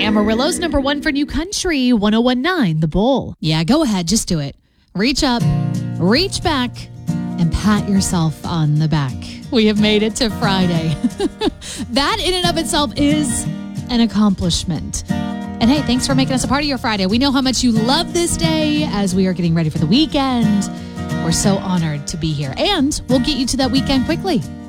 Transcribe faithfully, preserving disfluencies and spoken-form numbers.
Amarillo's number one for new country, one oh one point nine The Bull. Yeah, go ahead. Just do it. Reach up, reach back, and pat yourself on the back. We have made it to Friday. That in and of itself is an accomplishment. And hey, thanks for making us a part of your Friday. We know how much you love this day as we are getting ready for the weekend. We're so honored to be here. And we'll get you to that weekend quickly.